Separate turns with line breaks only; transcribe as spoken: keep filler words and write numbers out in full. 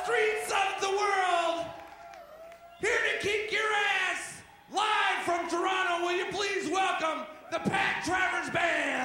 streets of the world, here to kick your ass, live from Toronto, will you please welcome the Pat Travers Band?